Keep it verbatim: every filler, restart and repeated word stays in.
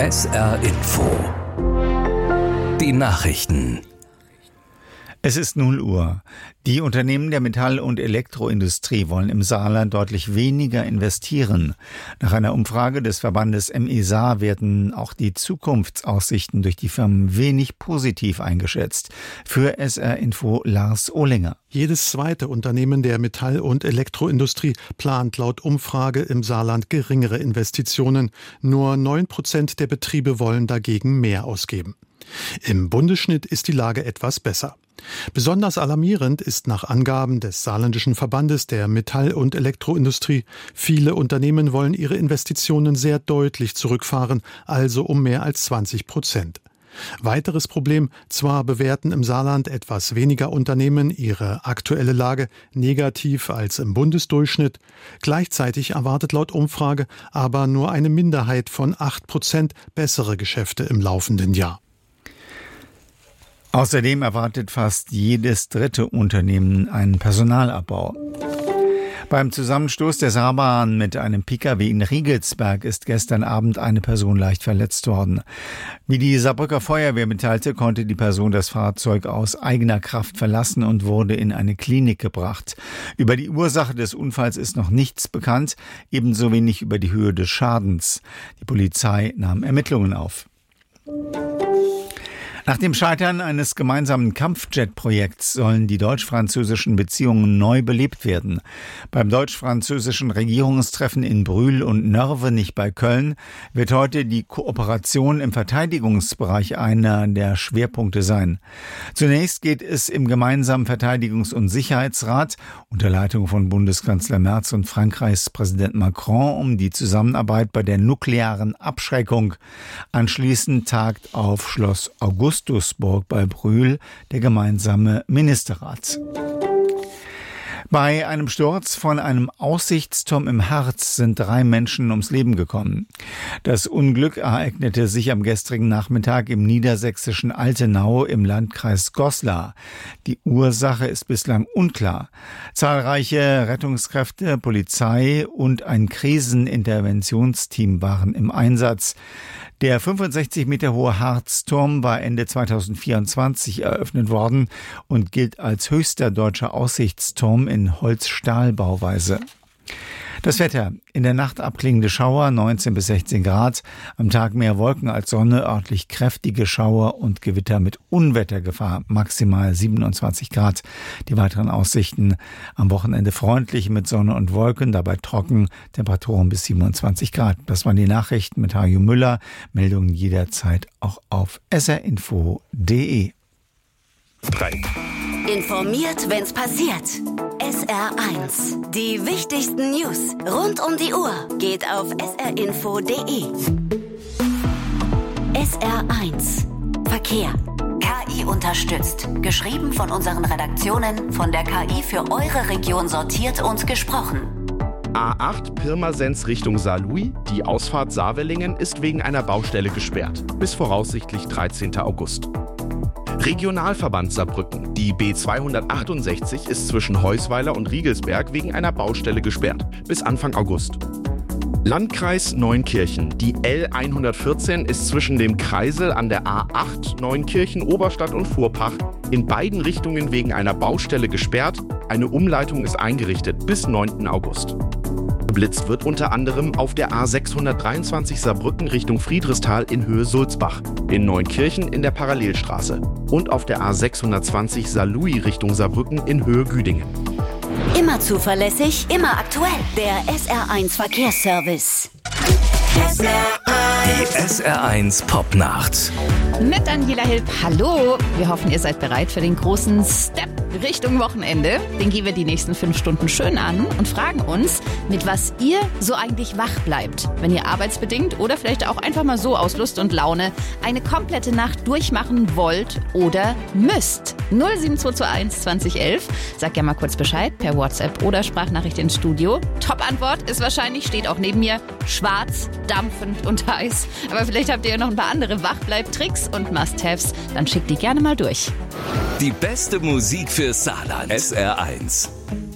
S R Info. Die Nachrichten. Es ist null Uhr. Die Unternehmen der Metall- und Elektroindustrie wollen im Saarland deutlich weniger investieren. Nach einer Umfrage des Verbandes M E S A werden auch die Zukunftsaussichten durch die Firmen wenig positiv eingeschätzt. Für S R Info Lars Ohlinger. Jedes zweite Unternehmen der Metall- und Elektroindustrie plant laut Umfrage im Saarland geringere Investitionen. Nur neun Prozent der Betriebe wollen dagegen mehr ausgeben. Im Bundesschnitt ist die Lage etwas besser. Besonders alarmierend ist nach Angaben des Saarländischen Verbandes der Metall- und Elektroindustrie, viele Unternehmen wollen ihre Investitionen sehr deutlich zurückfahren, also um mehr als zwanzig Prozent. Weiteres Problem, zwar bewerten im Saarland etwas weniger Unternehmen ihre aktuelle Lage negativ als im Bundesdurchschnitt, gleichzeitig erwartet laut Umfrage aber nur eine Minderheit von acht Prozent bessere Geschäfte im laufenden Jahr. Außerdem erwartet fast jedes dritte Unternehmen einen Personalabbau. Beim Zusammenstoß der Saarbahn mit einem Pkw in Riegelsberg ist gestern Abend eine Person leicht verletzt worden. Wie die Saarbrücker Feuerwehr mitteilte, konnte die Person das Fahrzeug aus eigener Kraft verlassen und wurde in eine Klinik gebracht. Über die Ursache des Unfalls ist noch nichts bekannt, ebenso wenig über die Höhe des Schadens. Die Polizei nahm Ermittlungen auf. Nach dem Scheitern eines gemeinsamen Kampfjet-Projekts sollen die deutsch-französischen Beziehungen neu belebt werden. Beim deutsch-französischen Regierungstreffen in Brühl und Nörvenich bei Köln wird heute die Kooperation im Verteidigungsbereich einer der Schwerpunkte sein. Zunächst geht es im gemeinsamen Verteidigungs- und Sicherheitsrat unter Leitung von Bundeskanzler Merz und Frankreichs Präsident Macron um die Zusammenarbeit bei der nuklearen Abschreckung. Anschließend tagt auf Schloss Augustusburg bei Brühl der gemeinsame Ministerrat. Bei einem Sturz von einem Aussichtsturm im Harz sind drei Menschen ums Leben gekommen. Das Unglück ereignete sich am gestrigen Nachmittag im niedersächsischen Altenau im Landkreis Goslar. Die Ursache ist bislang unklar. Zahlreiche Rettungskräfte, Polizei und ein Kriseninterventionsteam waren im Einsatz. Der fünfundsechzig Meter hohe Harzturm war Ende zweitausendvierundzwanzig eröffnet worden und gilt als höchster deutscher Aussichtsturm in Holz-Stahl-Bauweise. Das Wetter: In der Nacht abklingende Schauer, neunzehn bis sechzehn Grad. Am Tag mehr Wolken als Sonne, örtlich kräftige Schauer und Gewitter mit Unwettergefahr, maximal siebenundzwanzig Grad. Die weiteren Aussichten: am Wochenende freundlich mit Sonne und Wolken, dabei trocken, Temperaturen bis siebenundzwanzig Grad. Das waren die Nachrichten mit Hajo Müller. Meldungen jederzeit auch auf s r info punkt d e. drei. Informiert, wenn's passiert. S R eins. Die wichtigsten News rund um die Uhr geht auf s r info punkt d e. S R eins. Verkehr. K I unterstützt. Geschrieben von unseren Redaktionen, von der K I für eure Region sortiert und gesprochen. A acht Pirmasens Richtung Saarlouis. Die Ausfahrt Saarwellingen ist wegen einer Baustelle gesperrt. Bis voraussichtlich dreizehnten August. Regionalverband Saarbrücken. Die B zweihundertachtundsechzig ist zwischen Heusweiler und Riegelsberg wegen einer Baustelle gesperrt. Bis Anfang August. Landkreis Neunkirchen. Die L hundertvierzehn ist zwischen dem Kreisel an der A acht Neunkirchen, Oberstadt und Fuhrpach in beiden Richtungen wegen einer Baustelle gesperrt. Eine Umleitung ist eingerichtet bis neunten August. Geblitzt wird unter anderem auf der A sechshundertdreiundzwanzig Saarbrücken Richtung Friedrichsthal in Höhe Sulzbach, in Neunkirchen in der Parallelstraße und auf der A sechshundertzwanzig Saarlouis Richtung Saarbrücken in Höhe Güdingen. Immer zuverlässig, immer aktuell. Der S R eins Verkehrsservice. Die S R eins Popnacht. Mit Daniela Hilb, hallo. Wir hoffen, ihr seid bereit für den großen Step Richtung Wochenende. Den gehen wir die nächsten fünf Stunden schön an und fragen uns, mit was ihr so eigentlich wach bleibt, wenn ihr arbeitsbedingt oder vielleicht auch einfach mal so aus Lust und Laune eine komplette Nacht durchmachen wollt oder müsst. null sieben zwei zwei eins zwanzig elf. Sag ja mal kurz Bescheid per WhatsApp oder Sprachnachricht ins Studio. Top-Antwort ist wahrscheinlich, steht auch neben mir, schwarz, dampfend und heiß. Aber vielleicht habt ihr ja noch ein paar andere Wachbleib-Tricks und Must-Haves. Dann schickt die gerne mal durch. Die beste Musik für Saarland. S R eins.